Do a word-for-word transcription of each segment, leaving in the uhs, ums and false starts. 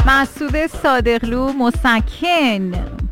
مسعود صادقلو مسکن.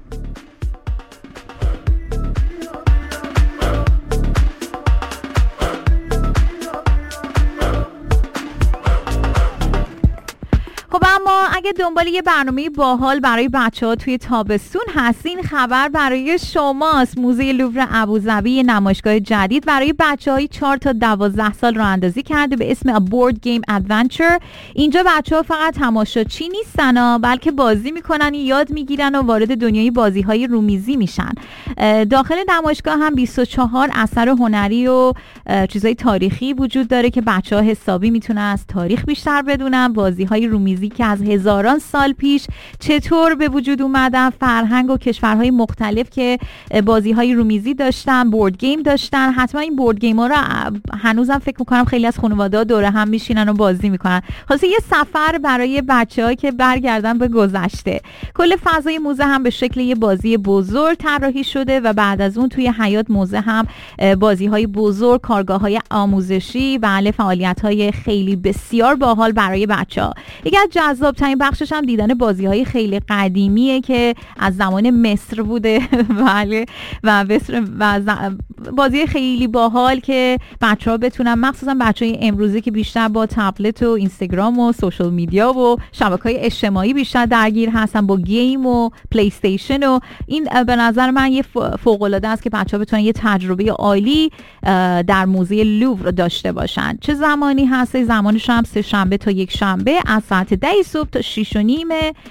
خب اما اگه دنبال یه برنامه باحال برای بچه‌ها توی تابستون هستین، خبر برای شماست. موزه لوور ابوظبی نمایشگاه جدید برای بچه‌های چهار تا دوازده سال راه اندازی کرده به اسم A Board Game Adventure. اینجا بچه‌ها فقط تماشاچی نیستن، بلکه بازی میکنن، یاد میگیرن و وارد دنیای بازی‌های رومیزی میشن. داخل نمایشگاه هم بیست و چهار اثر هنری و چیزای تاریخی وجود داره که بچه‌ها حسابی میتونن از تاریخ بیشتر بدونن. بازی‌های رومیزی که از هزاران سال پیش چطور به وجود اومدن، فرهنگ و کشورهای مختلف که بازی‌های رومیزی داشتن، بورد گیم داشتن. حتما این بورد گیم ها رو هنوزم فکر میکنم خیلی از خانواده‌ها دوره هم میشینن و بازی میکنن. خلاصه یه سفر برای بچه‌ها که برگردن به گذشته. کل فضای موزه هم به شکل یه بازی بزرگ طراحی شده و بعد از اون توی حیاط موزه هم بازی‌های بزرگ، کارگاه‌های آموزشی، بله، فعالیت‌های خیلی بسیار باحال برای بچه‌ها. یکی از جذاب ترین بخشش هم دیدن بازی‌های خیلی قدیمیه که از زمان مصر بوده بله و و بازی خیلی باحال که بچه‌ها بتونن، مخصوصا بچه‌های امروزی که بیشتر با تبلت و اینستاگرام و سوشال میدیا و شبکه‌های اجتماعی بیشتر درگیر هستن، با گیم و پلی استیشن، و این به نظر من یه فوق‌العاده است که بچه‌ها بتونن یه تجربه عالی در موزه لوور داشته باشن. چه زمانی هست؟ زمانش هم سه شنبه تا یک شنبه از ساعت ده صبح تا شیش و نیم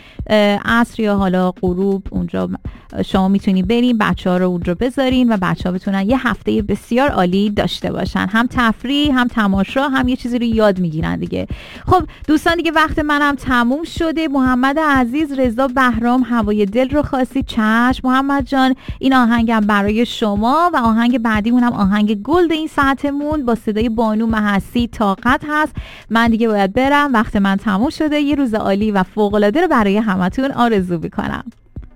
عصر یا حالا غروب. اونجا شما میتونید برین، بچه ها رو اونجا بذارین و بچه ها بتونن یه هفته بسیار عالی داشته باشن، هم تفریح، هم تماشا، هم یه چیزی رو یاد میگیرن دیگه. خب دوستان دیگه وقت منم تموم شده. محمد عزیز، رضا بهرام، هوای دل رو خواستی. چشم محمد جان، این آهنگم برای شما و آهنگ بعدیمون هم آهنگ گلد این ساعتمون با صدای بانو محسی طاقت هست. من دیگه باید برم، وقت من تموم شده. یه روز عالی و فوق العاده رو برای همتون آرزو میکنم.